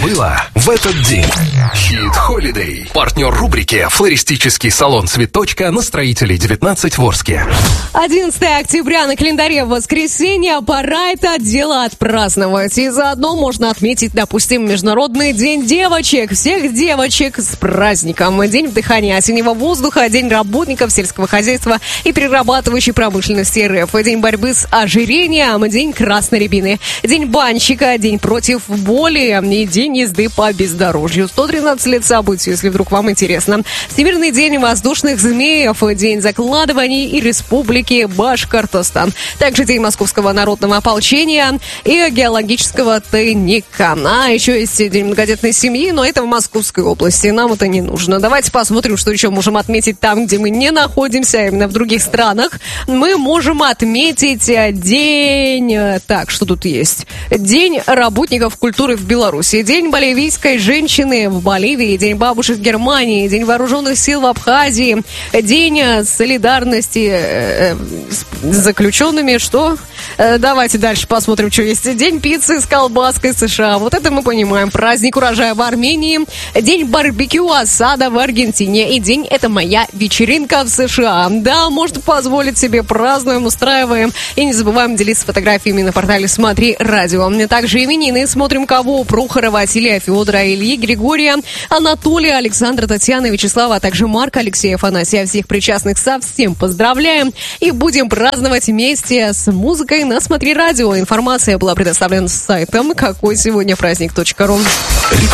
было в этот день. Hit Holiday. Партнер рубрики «Флористический салон Цветочка» на Строителей 19 в Орске. 11 октября на календаре воскресенье. Пора это дело отпраздновать. И заодно можно отметить, допустим, Международный день девочек. Всех девочек с праздником. День вдыхания осеннего воздуха, день работников сельского хозяйства и перерабатывающей промышленности РФ, день борьбы с ожирением, день красной рябины, день банщика, день против боли и день езды по бездорожью. 113 лет событий, если вдруг вам интересно. Всемирный день воздушных змеев, день закладываний и республики Башкортостан. Также день Московского народного ополчения и геологического тайника. А еще есть день многодетной семьи, но это в Московской области. Нам это не нужно. Давайте посмотрим, что еще можем отметить там, где мы не находимся, а именно в других странах. Мы можем отметить день... Так, что тут есть? День работников культуры в Беларуси, день боливийской женщины в Боливии, день бабушек в Германии, день вооруженных сил в Абхазии, день солидарности с заключенными. Что? Давайте дальше посмотрим, что есть. День пиццы с колбаской США. Вот это мы понимаем. Праздник урожая в Армении, день барбекю осада в Аргентине и день «Это моя вечеринка» в США. Да, можно позволить себе, празднуем, устраиваем и не забываем делиться фотографиями на портале «Смотри радио». Также именины смотрим кого: Прохора, Василия, Федора, Ильи, Григория, Анатолия, Александра, Татьяна, Вячеслава, а также Марка, Алексея, Афанасия. Всех причастных со всем поздравляем и будем праздновать вместе с музыкой на «Смотри радио». Информация была предоставлена с сайтом какой сегодня праздник.ру.